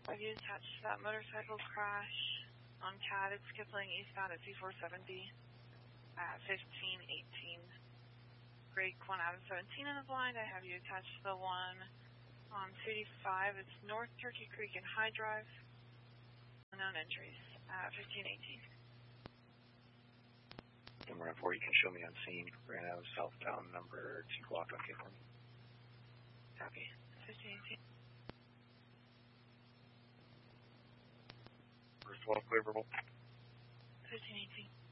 Have you attached to that motorcycle crash on CAD? It's Kipling eastbound at C470 at 1518. Break 1 out of 17 in the blind. I have you attached to the one on 285. It's North Turkey Creek and High Drive. Unknown entries at 1518. Number 4, you can show me on scene. Ran out of southbound number 2 block on Kipling. Copy. 1518. First 12 clearable. 1518.